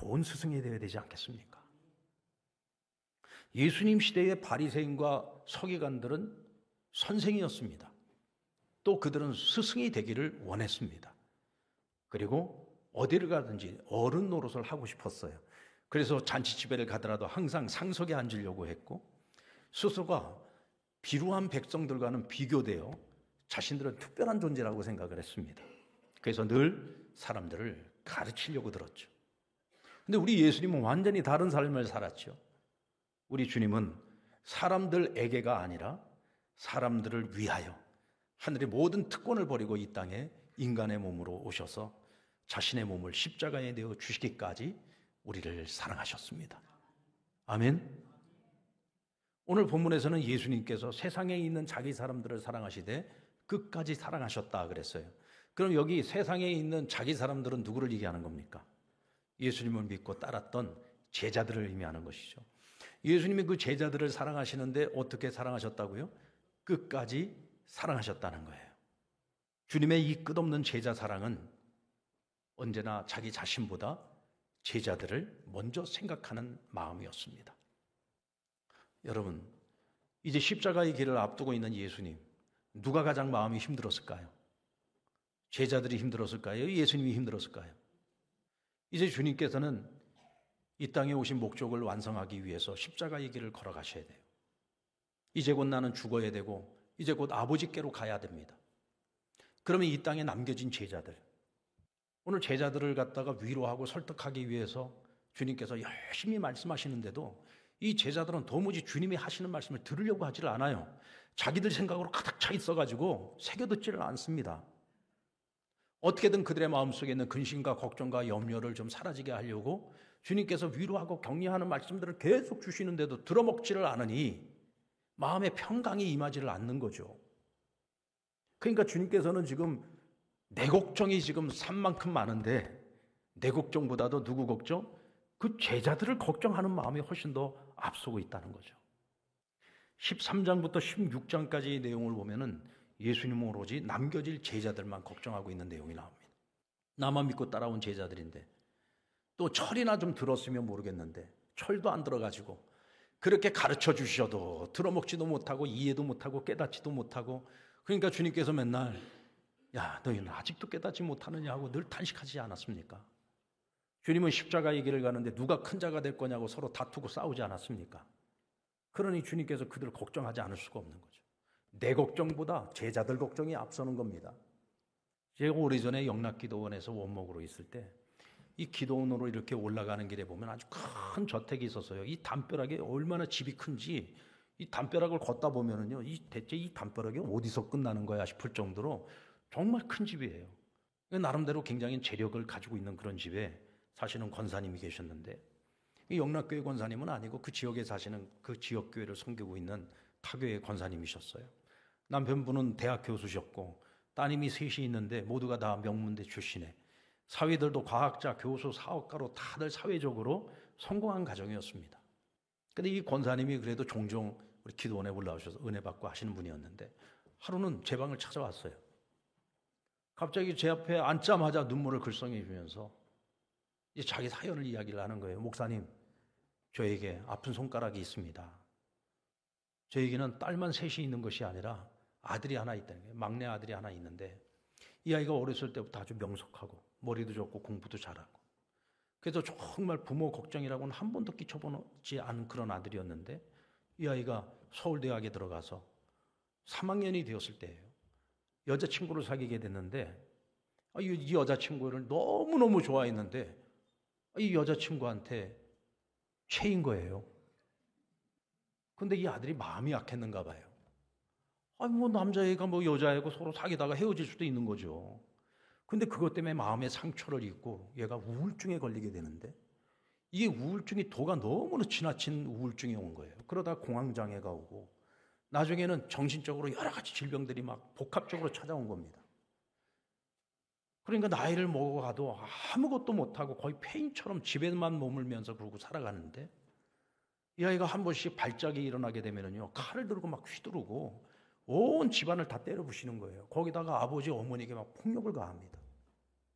좋은 스승이 되어야 되지 않겠습니까? 예수님 시대의 바리새인과 서기관들은 선생이었습니다. 또 그들은 스승이 되기를 원했습니다. 그리고 어디를 가든지 어른 노릇을 하고 싶었어요. 그래서 잔치집회를 가더라도 항상 상석에 앉으려고 했고 스스로가 비루한 백성들과는 비교되어 자신들은 특별한 존재라고 생각을 했습니다. 그래서 늘 사람들을 가르치려고 들었죠. 근데 우리 예수님은 완전히 다른 삶을 살았죠. 우리 주님은 사람들에게가 아니라 사람들을 위하여 하늘의 모든 특권을 버리고 이 땅에 인간의 몸으로 오셔서 자신의 몸을 십자가에 내어 주시기까지 우리를 사랑하셨습니다. 아멘. 오늘 본문에서는 예수님께서 세상에 있는 자기 사람들을 사랑하시되 끝까지 사랑하셨다 그랬어요. 그럼 여기 세상에 있는 자기 사람들은 누구를 얘기하는 겁니까? 예수님을 믿고 따랐던 제자들을 의미하는 것이죠. 예수님이 그 제자들을 사랑하시는데 어떻게 사랑하셨다고요? 끝까지 사랑하셨다는 거예요. 주님의 이 끝없는 제자 사랑은 언제나 자기 자신보다 제자들을 먼저 생각하는 마음이었습니다. 여러분, 이제 십자가의 길을 앞두고 있는 예수님, 누가 가장 마음이 힘들었을까요? 제자들이 힘들었을까요? 예수님이 힘들었을까요? 이제 주님께서는 이 땅에 오신 목적을 완성하기 위해서 십자가의 길을 걸어가셔야 돼요. 이제 곧 나는 죽어야 되고 이제 곧 아버지께로 가야 됩니다. 그러면 이 땅에 남겨진 제자들, 오늘 제자들을 갖다가 위로하고 설득하기 위해서 주님께서 열심히 말씀하시는데도 이 제자들은 도무지 주님이 하시는 말씀을 들으려고 하지를 않아요. 자기들 생각으로 가득 차 있어가지고 새겨듣지를 않습니다. 어떻게든 그들의 마음속에 있는 근심과 걱정과 염려를 좀 사라지게 하려고 주님께서 위로하고 격려하는 말씀들을 계속 주시는데도 들어먹지를 않으니 마음의 평강이 임하지를 않는 거죠. 그러니까 주님께서는 지금 내 걱정이 지금 산만큼 많은데 내 걱정보다도 누구 걱정? 그 제자들을 걱정하는 마음이 훨씬 더 앞서고 있다는 거죠. 13장부터 16장까지의 내용을 보면은 예수님은 오로지 남겨질 제자들만 걱정하고 있는 내용이 나옵니다. 나만 믿고 따라온 제자들인데 또 철이나 좀 들었으면 모르겠는데 철도 안 들어가지고 그렇게 가르쳐 주셔도 들어먹지도 못하고 이해도 못하고 깨닫지도 못하고 그러니까 주님께서 맨날 야 너희는 아직도 깨닫지 못하느냐 하고 늘 탄식하지 않았습니까? 주님은 십자가의 길을 가는데 누가 큰 자가 될 거냐고 서로 다투고 싸우지 않았습니까? 그러니 주님께서 그들을 걱정하지 않을 수가 없는 거죠. 내 걱정보다 제자들 걱정이 앞서는 겁니다. 제가 오래전에 영락기도원에서 원목으로 있을 때 이 기도원으로 이렇게 올라가는 길에 보면 아주 큰 저택이 있었어요. 이 담벼락이 얼마나 집이 큰지 이 담벼락을 걷다 보면은요, 대체 이 담벼락이 어디서 끝나는 거야 싶을 정도로 정말 큰 집이에요. 나름대로 굉장히 재력을 가지고 있는 그런 집에 사실은 권사님이 계셨는데 이 영락교회 권사님은 아니고 그 지역에 사시는 그 지역교회를 섬기고 있는 타교의 권사님이셨어요. 남편분은 대학 교수셨고 따님이 셋이 있는데 모두가 다 명문대 출신에 사위들도 과학자, 교수, 사업가로 다들 사회적으로 성공한 가정이었습니다. 근데 이 권사님이 그래도 종종 우리 기도원에 올라오셔서 은혜 받고 하시는 분이었는데 하루는 제 방을 찾아왔어요. 갑자기 제 앞에 앉자마자 눈물을 글썽여 주면서 이제 자기 사연을 이야기를 하는 거예요. 목사님, 저에게 아픈 손가락이 있습니다. 저에게는 딸만 셋이 있는 것이 아니라 아들이 하나 있다는 거예요. 막내 아들이 하나 있는데 이 아이가 어렸을 때부터 아주 명석하고 머리도 좋고 공부도 잘하고 그래서 정말 부모 걱정이라고는 한 번도 끼쳐보지 않은 그런 아들이었는데 이 아이가 서울대학에 들어가서 3학년이 되었을 때예요. 여자친구를 사귀게 됐는데 이 여자친구를 너무너무 좋아했는데 이 여자친구한테 채인 거예요. 근데 이 아들이 마음이 약했는가 봐요. 뭐 남자애가 뭐 여자애고 서로 사귀다가 헤어질 수도 있는 거죠. 근데 그것 때문에 마음에 상처를 입고 얘가 우울증에 걸리게 되는데 이게 우울증이 도가 너무나 지나친 우울증이 온 거예요. 그러다 공황장애가 오고 나중에는 정신적으로 여러 가지 질병들이 막 복합적으로 찾아온 겁니다. 그러니까 나이를 먹어가도 아무것도 못하고 거의 폐인처럼 집에만 머물면서 그러고 살아가는데 이 아이가 한 번씩 발작이 일어나게 되면요 칼을 들고 막 휘두르고 온 집안을 다 때려 부시는 거예요. 거기다가 아버지 어머니에게 막 폭력을 가합니다.